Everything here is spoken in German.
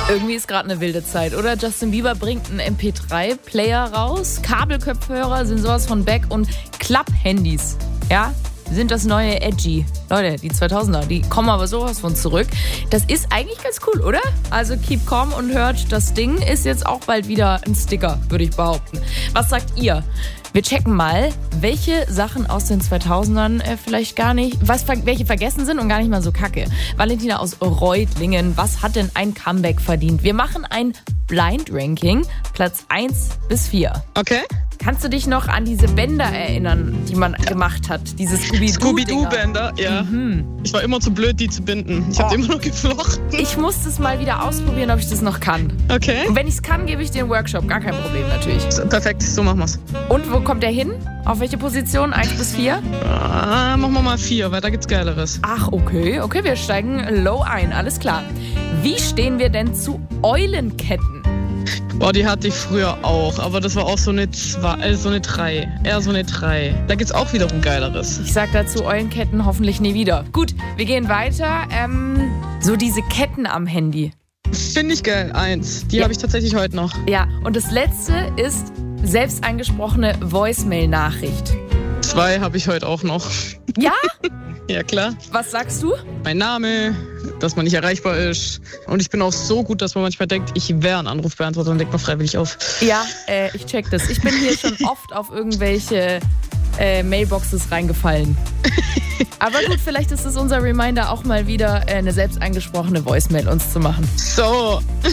Irgendwie ist gerade eine wilde Zeit, oder? Justin Bieber bringt einen MP3-Player raus, Kabelkopfhörer sind sowas von back und Klapp-Handys, ja, sind das neue Edgy. Leute, die 2000er, die kommen aber sowas von zurück. Das ist eigentlich ganz cool, oder? Also keep calm und hört, das Ding ist jetzt auch bald wieder ein Sticker, würde ich behaupten. Was sagt ihr? Wir checken mal, welche Sachen aus den 2000ern vielleicht gar nicht, welche vergessen sind und gar nicht mal so kacke. Valentina aus Reutlingen, was hat denn ein Comeback verdient? Wir machen ein Blind Ranking, Platz 1 bis 4. Okay. Kannst du dich noch an diese Bänder erinnern, die man gemacht hat? Diese Scooby-Doo-Bänder, ja. Ich war immer zu blöd, die zu binden. Ich habe immer noch geflochten. Ich muss das mal wieder ausprobieren, ob ich das noch kann. Okay. Und wenn ich es kann, gebe ich dir einen Workshop. Gar kein Problem natürlich. Perfekt, so machen wir's. Und wo kommt der hin? Auf welche Position? 1 bis 4? Machen wir mal 4, weil da gibt's Geileres. Ach, okay. Okay, wir steigen low ein. Alles klar. Wie stehen wir denn zu Eulenketten? Boah, die hatte ich früher auch, aber das war auch so eine 3. Eher so eine 3. Da gibt's auch wiederum Geileres. Ich sag dazu Eulenketten hoffentlich nie wieder. Gut, wir gehen weiter. So diese Ketten am Handy. Finde ich geil, 1. Die habe ich tatsächlich heute noch. Ja, und das letzte ist selbst eingesprochene Voicemail-Nachricht. 2 habe ich heute auch noch. Ja? Ja, klar. Was sagst du? Mein Name, dass man nicht erreichbar ist. Und ich bin auch so gut, dass man manchmal denkt, ich wäre ein Anrufbeantworter und legt man freiwillig auf. Ja, ich check das. Ich bin hier schon oft auf irgendwelche Mailboxes reingefallen. Aber gut, vielleicht ist es unser Reminder, auch mal wieder eine selbst eingesprochene Voicemail uns zu machen. So.